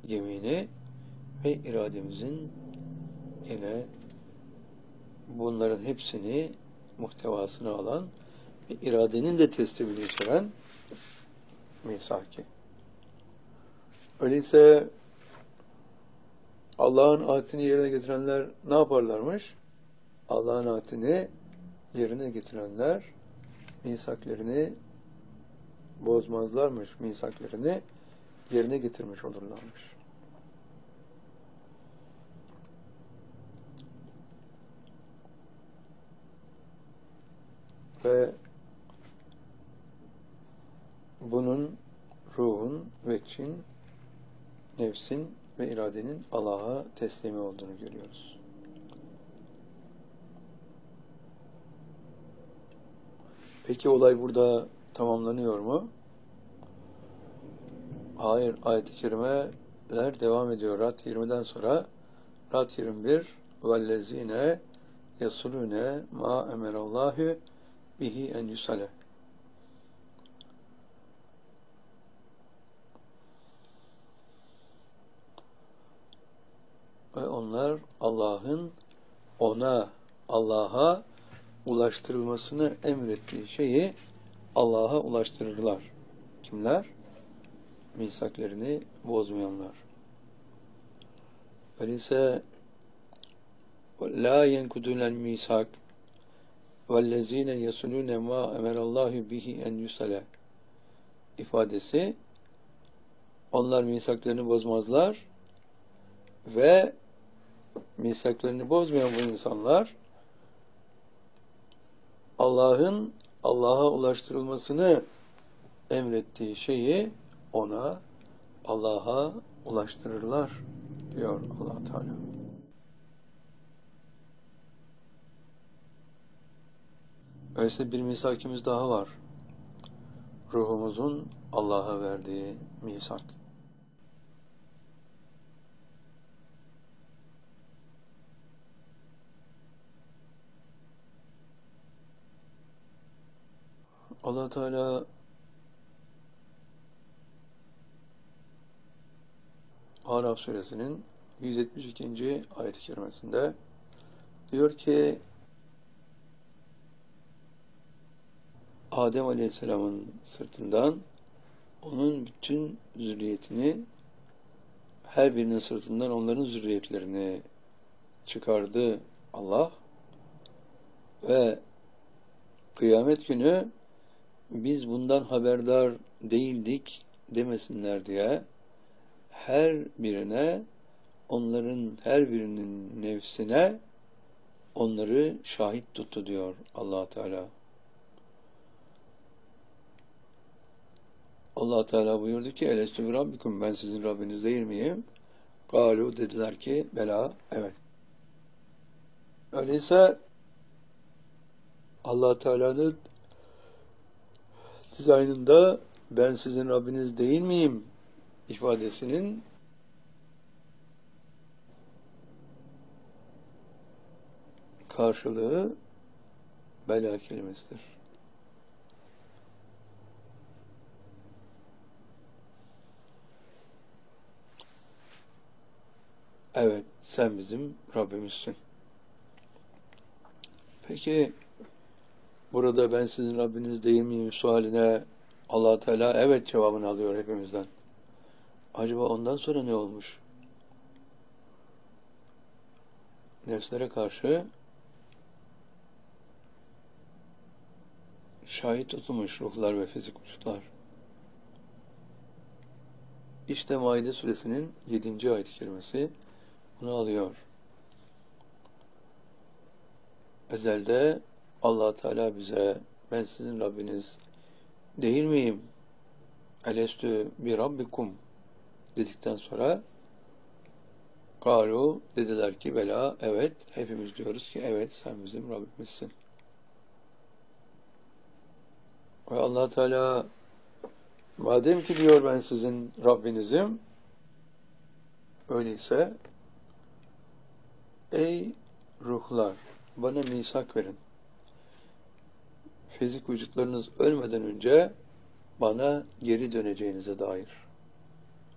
yemini ve irademizin yine bunların hepsini muhtevasını alan ve iradenin de teslimini içeren misaki. Öyleyse Allah'ın ahdini yerine getirenler ne yaparlarmış? Allah'ın ahdini yerine getirenler misaklerini bozmazlarmış, misaklerini yerine getirmiş olurlarmış. Ve bunun ruhun, veçin, nefsin ve iradenin Allah'a teslimi olduğunu görüyoruz. Peki olay burada tamamlanıyor mu? Hayır, ayet-i kerimeler devam ediyor. Rad 20'den sonra Rad 21 وَالَّذ۪ينَ يَصُلُونَ مَا اَمَرَ اللّٰهُ bihi en yusale. Ve onlar Allah'a ulaştırılmasını emrettiği şeyi Allah'a ulaştırırlar. Kimler? Misaklerini bozmayanlar. Öyleyse la yenkudunel misak vellezine yesulune ma emerallahu bihi en yusale ifadesi, onlar misaklarını bozmazlar ve misaklarını bozmayan bu insanlar Allah'ın Allah'a ulaştırılmasını emrettiği şeyi Allah'a ulaştırırlar diyor Allah Teala. Öyleyse bir misakimiz daha var. Ruhumuzun Allah'a verdiği misak. Allah Teala Araf suresinin 172. ayet-i kerimesinde diyor ki Adem Aleyhisselam'ın sırtından onun bütün zürriyetini, her birinin sırtından onların zürriyetlerini çıkardı Allah ve kıyamet günü biz bundan haberdar değildik demesinler diye her birine, onların her birinin nefsine onları şahit tuttu diyor Allah Teala. Allah Teala buyurdu ki elestü bi rabbikum, ben sizin Rabbiniz değil miyim? Galu, dediler ki bela, evet. Öyleyse Allah Teala'nın dizaynında ben sizin Rabbiniz değil miyim ifadesinin karşılığı bela kelimesidir. Evet, sen bizim Rabbimizsin. Peki burada ben sizin Rabbiniz değil miyim sualine Allah Teala evet cevabını alıyor hepimizden. Acaba ondan sonra ne olmuş? Nefslere karşı şahit tutulmuş ruhlar ve fizik vücutlar. İşte Maide suresinin 7. ayet-i kerimesi bunu alıyor. Ezelde Allah Teala bize ben sizin Rabbiniz değil miyim? Elestü bi rabbikum dedikten sonra galu, dediler ki bela, evet, hepimiz diyoruz ki evet, sen bizim Rabbimizsin. Ve Allah Teala madem ki diyor ben sizin Rabbinizim, öyleyse ey ruhlar, bana misak verin. Fizik vücutlarınız ölmeden önce bana geri döneceğinize dair.